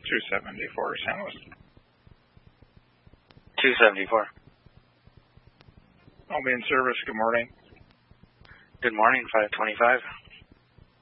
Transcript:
274 San Luis. 274. I'll be in service. Good morning. Good morning, 525.